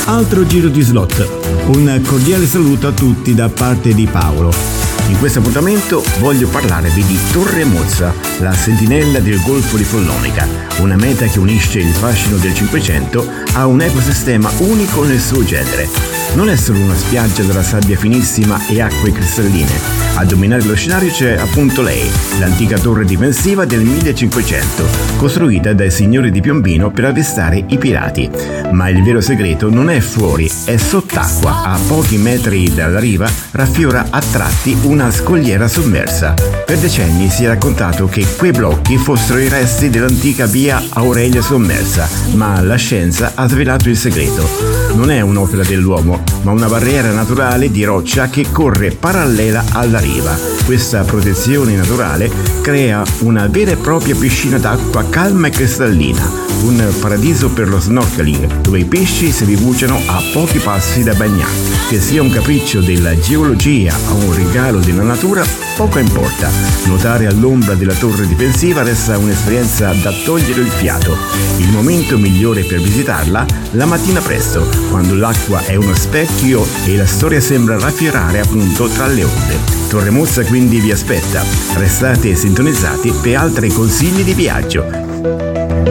Altro giro di slot. Un cordiale saluto a tutti da parte di Paolo. In questo appuntamento voglio parlarvi di Torre Mozza, la sentinella del Golfo di Follonica, una meta che unisce il fascino del Cinquecento a un ecosistema unico nel suo genere. Non è solo una spiaggia dalla sabbia finissima e acque cristalline. A dominare lo scenario c'è appunto lei, l'antica torre difensiva del 1500, costruita dai signori di Piombino per avvistare i pirati. Ma il vero segreto non è fuori, è sott'acqua. A pochi metri dalla riva raffiora a tratti una scogliera sommersa. Per decenni si è raccontato che quei blocchi fossero i resti dell'antica via Aurelia sommersa, ma la scienza ha svelato il segreto. Non è un'opera dell'uomo, ma una barriera naturale di roccia che corre parallela alla riva. Questa protezione naturale crea una vera e propria piscina d'acqua calma e cristallina, un paradiso per lo snorkeling, dove i pesci si rifugiano a pochi passi da bagnare. Che sia un capriccio della geologia o un regalo della natura, poco importa. Nuotare all'ombra della torre difensiva resta un'esperienza da togliere il fiato. Il momento migliore per visitarla, la mattina presto, quando l'acqua è uno specchio e la storia sembra raffiorare appunto tra le onde. Torre Mozza quindi vi aspetta. Restate sintonizzati per altri consigli di viaggio.